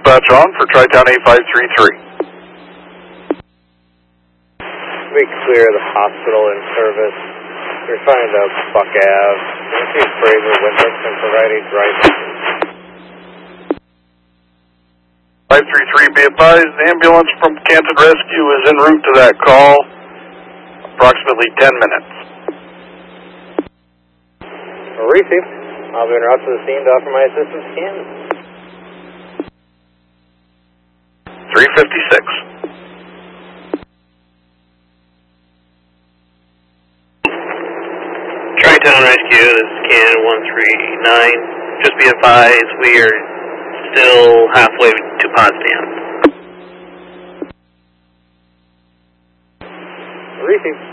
dispatch on for Tri-Town 8533. We clear the hospital in service. We're finding out Buck Ave. Northeast Fraser, Winthrop, and providing driving. 533, be advised, the ambulance from Canton Rescue is en route to that call. Approximately 10 minutes. Received. I'll be en route to the scene to offer my assistance to Canton. 356. Tri-Town Rescue, this is Canton 139. Just be advised, we are still halfway to Potsdam. Received.